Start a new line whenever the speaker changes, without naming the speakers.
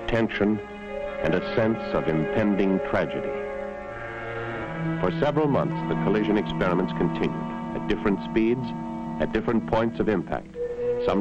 tension, and a sense of impending tragedy. For several months, the collision experiments continued at different speeds, at different points of impact.